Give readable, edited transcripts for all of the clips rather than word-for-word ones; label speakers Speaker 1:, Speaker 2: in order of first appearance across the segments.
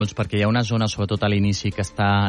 Speaker 1: Doncs perquè hi ha una zona, sobretot a l'inici, que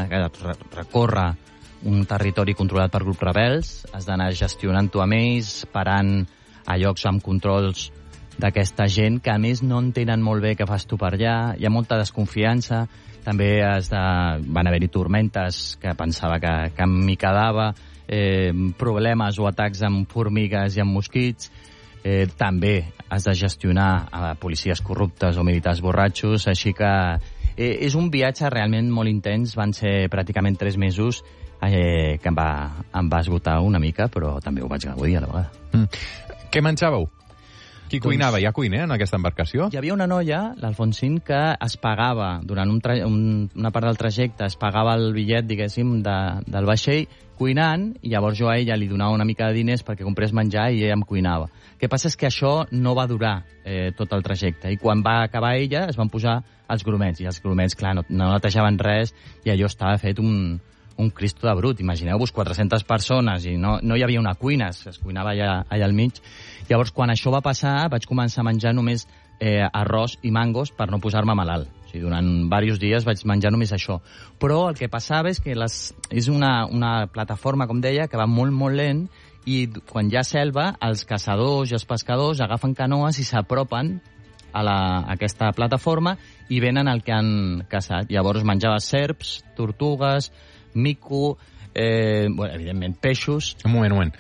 Speaker 1: recorre un territori controlat per grups rebels, has d'anar gestionant-ho amb ells, parant a llocs amb controls d'aquesta gent, que a més no entenen molt bé què fas tu per allà, hi ha molta desconfiança, també van haver-hi tormentes que pensava que m'hi quedava, problemes o atacs amb formigues i amb mosquits, també has de gestionar a policies corruptes o militars borratxos, així que és un viatge realment molt intens, van ser pràcticament 3 mesos, que em va esgotar una mica, però també ho vaig gaudir a la vegada.
Speaker 2: Què menjàveu? Qui cuinava? Hi ha cuiner en aquesta embarcació?
Speaker 1: Hi havia una noia, l'Alfonsín, que es pagava, durant una part del trajecte, es pagava el bitllet, diguéssim, del vaixell, cuinant, i llavors jo a ella li donava una mica de diners perquè comprés menjar i ella em cuinava. El que passa és que això no va durar tot el trajecte, i quan va acabar ella es van posar els grumets, i els grumets, clar, no netejaven res, i allò estava fet un Cristo de brut. Imagineu-vos 400 persones i no hi havia una cuina, es cuinava allà al mig. Llavors, quan això va passar, vaig començar a menjar només arròs i mangos per no posar-me malalt. O sigui, durant diversos dies vaig menjar només això. Però el que passava és que és una plataforma, com deia, que va molt, molt lent, i quan hi ha selva, els caçadors i els pescadors agafen canoes i s'apropen a aquesta plataforma i venen el que han caçat. Llavors menjava serps, tortugues, mico, evidentment peixos.
Speaker 2: Un moment.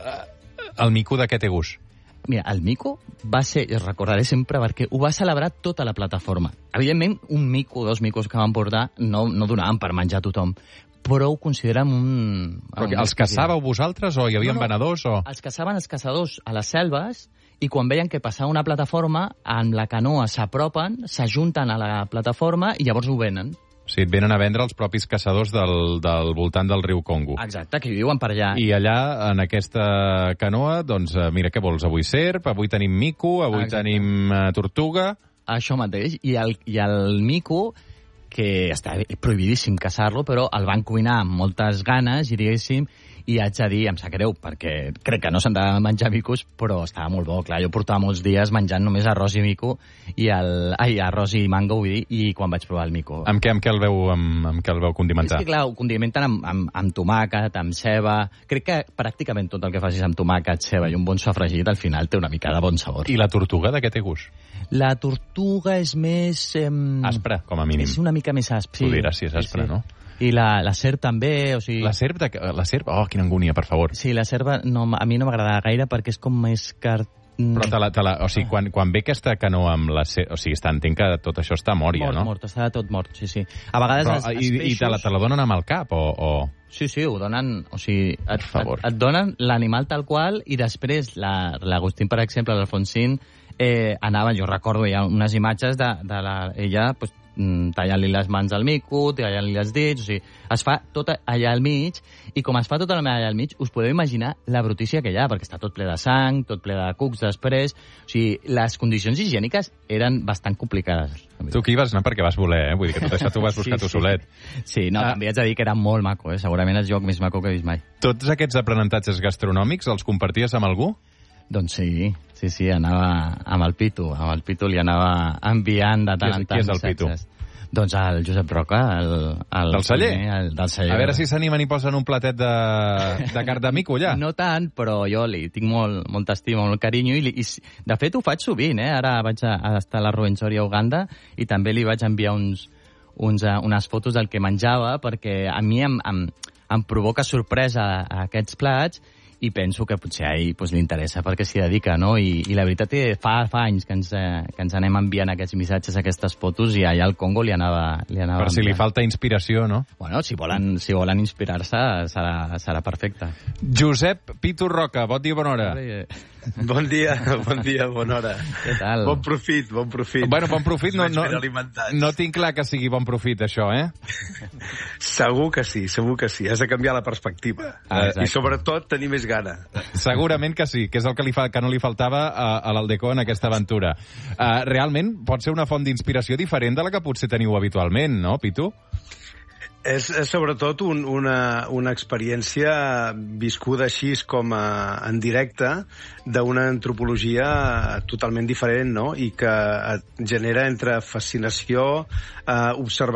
Speaker 2: El mico de què té gust?
Speaker 1: Mira, el mico va ser, es recordaré sempre, perquè ho va celebrar tota la plataforma. Evidentment, un mico, 2 micos que van portar no donaven per menjar a tothom, però ho considerem
Speaker 2: Però els caçàveu vosaltres o hi havia venedors? O...
Speaker 1: Els caçaven els caçadors a les selves, i quan veien que passava una plataforma, amb la canoa s'apropen, s'ajunten a la plataforma i llavors ho venen.
Speaker 2: O sigui, et venen a vendre els propis caçadors del voltant del riu Congo.
Speaker 1: Exacte, que viuen per allà.
Speaker 2: I allà, en aquesta canoa, doncs, mira, què vols? Avui serp, avui tenim mico, avui tenim tortuga...
Speaker 1: Això mateix. I el mico, que està prohibidíssim caçar-lo, però el van cuinar amb moltes ganes, i diguéssim, i haig de dir, em sap greu, perquè crec que no s'han de menjar micos, però estava molt bo. Clar, jo portava molts dies menjant només arròs i mico, arròs i mango, vull dir, i quan vaig provar el mico.
Speaker 2: Amb què el veu condimentar?
Speaker 1: És que, clar, ho condimenten amb tomàquet, amb ceba... Crec que pràcticament tot el que facis amb tomàquet, ceba i un bon sofregit, al final té una mica de bon sabor.
Speaker 2: I la tortuga, de què té gust?
Speaker 1: La tortuga és més...
Speaker 2: Aspra, com a mínim.
Speaker 1: És una mica més aspra, sí.
Speaker 2: Tu diràs si és aspra, no?
Speaker 1: I la serp també, o sigui...
Speaker 2: La serp? Oh, quina angúnia, per favor.
Speaker 1: Sí, la serp a mi no m'agrada gaire perquè és com més
Speaker 2: Però o sigui, quan ve aquesta canoa amb la serp... O sigui, entenc que tot això està mort ja, no?
Speaker 1: Mort, està tot mort, sí. A vegades els peixos...
Speaker 2: I te la donen amb el cap, o...?
Speaker 1: Sí, ho donen... O sigui, et donen l'animal tal qual, i després l'Agustín, per exemple, l'Alfonsín, anava, jo recordo, hi ha unes imatges ella, pues, tallant-li les mans al mico, tallant-li els dits, o sigui, es fa tot allà al mig, i com es fa tot allà al mig, us podeu imaginar la brutícia que hi ha, perquè està tot ple de sang, tot ple de cucs després, o sigui, les condicions higièniques eren bastant complicades.
Speaker 2: Tu aquí vas anar perquè vas voler, Vull dir que tot això tu vas buscar tu solet.
Speaker 1: Sí, també haig de dir que era molt maco, segurament el lloc més maco que he vist mai.
Speaker 2: Tots aquests aprenentatges gastronòmics els comparties amb algú?
Speaker 1: Doncs sí, anava amb el Pitu. Amb el Pitu li anava enviant de tant en tant.
Speaker 2: Qui és el Pitu?
Speaker 1: Doncs el Josep Roca, el
Speaker 2: del celler?
Speaker 1: Del celler.
Speaker 2: A veure si s'animen i posen un platet de carn de mico, allà.
Speaker 1: No tant, però jo li tinc molt estima, molt carinyo, i de fet ho faig sovint, Ara vaig estar a la Ruwenzori a Uganda, i també li vaig enviar unes fotos del que menjava, perquè a mi em provoca sorpresa a aquests plats, i penso que potser a ell li interessa perquè s'hi dedica, no? I la veritat és que fa anys que ens anem enviant aquests missatges, aquestes fotos, i allà al Congo li anava
Speaker 2: per si li falta inspiració, no?
Speaker 1: Bueno, si volen inspirar-se, serà perfecte.
Speaker 2: Josep Pitu Roca, bon dia, bona hora.
Speaker 3: Bon dia, bona hora.
Speaker 1: Què tal?
Speaker 3: Bon profit.
Speaker 2: Bueno, bon profit, no tinc clar que sigui bon profit, això,
Speaker 3: Segur que sí. Has de canviar la perspectiva. I sobretot tenir més gana.
Speaker 2: Segurament que sí, que és el que no li faltava a l'Aldecó en aquesta aventura. Realment pot ser una font d'inspiració diferent de la que potser teniu habitualment, no, Pitu?
Speaker 3: És sobretot una experiència viscuda així com en directe d'una antropologia totalment diferent, no? I que et genera entre fascinació, observació